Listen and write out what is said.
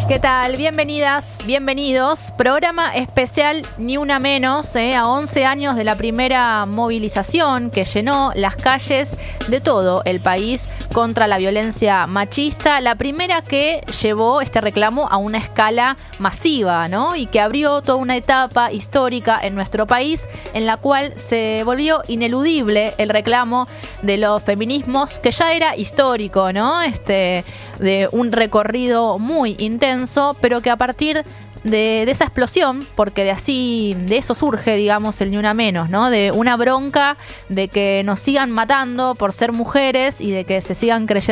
¿Qué tal? Bienvenidas, bienvenidos. Programa especial Ni Una Menos, a 11 años de la primera movilización que llenó las calles de todo el país contra la violencia machista. La primera que llevó este reclamo a una escala masiva, ¿no? Y que abrió toda una etapa histórica en nuestro país en la cual se volvió ineludible el reclamo de los feminismos, que ya era histórico, ¿no? De un recorrido muy intenso, pero que a partir de esa explosión, porque de eso surge, digamos, el Ni Una Menos, ¿no? De una bronca de que nos sigan matando por ser mujeres y de que se sigan creyendo